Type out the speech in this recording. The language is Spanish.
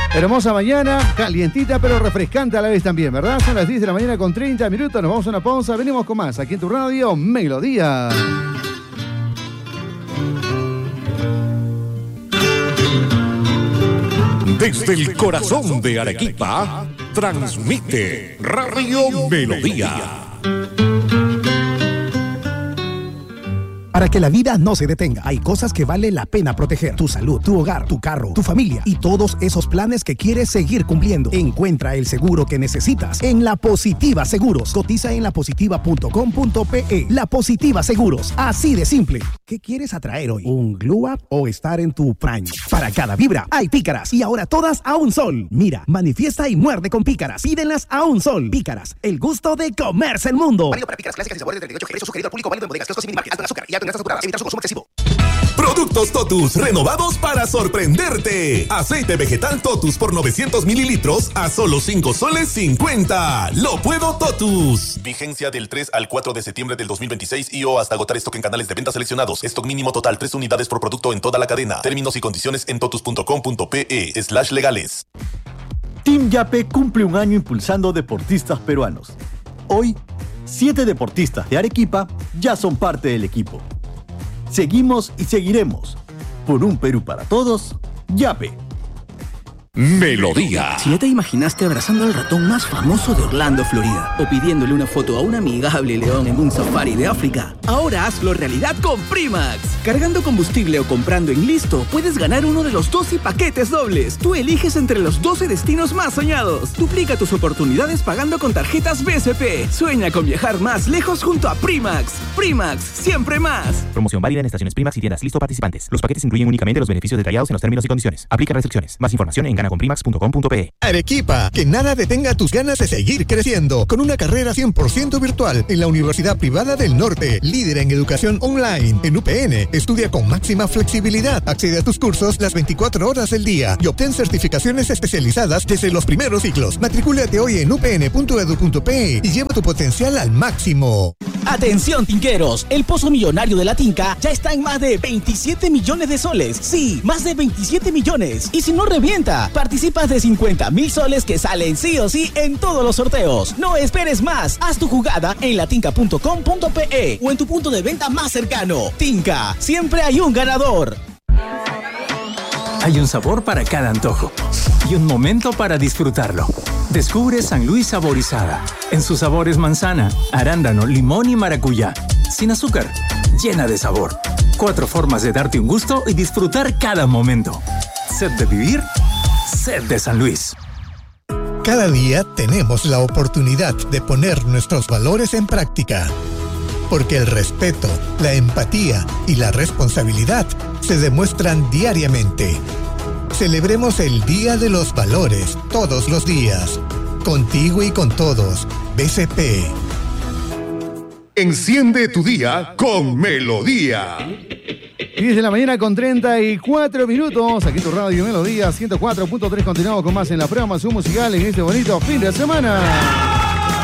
Hermosa mañana, calientita pero refrescante a la vez también, ¿verdad? Son las 10 de la mañana con 30 minutos, nos vamos a una pausa, venimos con más aquí en tu radio, Melodía. Desde el corazón de Arequipa, transmite Radio Melodía. Para que la vida no se detenga, hay cosas que vale la pena proteger. Tu salud, tu hogar, tu carro, tu familia y todos esos planes que quieres seguir cumpliendo. Encuentra el seguro que necesitas en La Positiva Seguros. Cotiza en lapositiva.com.pe. La Positiva Seguros, así de simple. ¿Qué quieres atraer hoy? ¿Un glow up o estar en tu prime? Para cada vibra hay pícaras y ahora todas a un sol. Mira, manifiesta y muerde con pícaras. Pídenlas a un sol. Pícaras, el gusto de comerse el mundo. Válido para pícaras clásicas y sabores de 38 G. Precio sugerido al público, válido en bodegas, kioscos y minimarkets. Alto en azúcar y alto en grasas saturadas. Evitar su consumo excesivo. Productos Totus renovados para sorprenderte. Aceite vegetal Totus por 900 mililitros a solo 5 soles 50. Lo puedo Totus. Vigencia del 3 al 4 de septiembre del 2026 y o hasta agotar stock en canales de venta seleccionados. Stock mínimo total 3 unidades por producto en toda la cadena. Términos y condiciones en totus.com.pe/legales. Team Yape cumple un año impulsando deportistas peruanos. Hoy, 7 deportistas de Arequipa ya son parte del equipo. Seguimos y seguiremos. Por un Perú para todos, Yape. Melodía. Si ya te imaginaste abrazando al ratón más famoso de Orlando, Florida, o pidiéndole una foto a un amigable león en un safari de África, ahora hazlo realidad con Primax. Cargando combustible o comprando en Listo, puedes ganar uno de los 12 paquetes dobles. Tú eliges entre los 12 destinos más soñados. Duplica tus oportunidades pagando con tarjetas BCP. Sueña con viajar más lejos junto a Primax. Primax, siempre más. Promoción válida en estaciones Primax y tiendas Listo participantes. Los paquetes incluyen únicamente los beneficios detallados en los términos y condiciones. Aplica restricciones. Más información en ganaconprimax.com.pe. Arequipa, que nada detenga tus ganas de seguir creciendo. Con una carrera 100% virtual en la Universidad Privada del Norte, líder en educación online. En UPN, estudia con máxima flexibilidad. Accede a tus cursos las 24 horas del día y obtén certificaciones especializadas desde los primeros ciclos. Matricúlate hoy en upn.edu.pe y lleva tu potencial al máximo. Atención, tinqueros, el pozo millonario de la Tinca ya está en más de 27 millones de soles. Sí, más de 27 millones. Y si no revienta, participas de 50,000 soles que salen sí o sí en todos los sorteos. No esperes más. Haz tu jugada en latinca.com.pe o en tu punto de venta más cercano. Tinca, siempre hay un ganador. Hay un sabor para cada antojo y un momento para disfrutarlo. Descubre San Luis Saborizada. En sus sabores manzana, arándano, limón y maracuyá. Sin azúcar, llena de sabor. 4 formas de darte un gusto y disfrutar cada momento. Sed de vivir, sed de San Luis. Cada día tenemos la oportunidad de poner nuestros valores en práctica. Porque el respeto, la empatía y la responsabilidad se demuestran diariamente. Celebremos el Día de los Valores todos los días. Contigo y con todos. BCP. Enciende tu día con Melodía. 10 de la mañana con 34 minutos. Aquí en tu radio Melodía 104.3. Continuamos con más en la programación musical en este bonito fin de semana.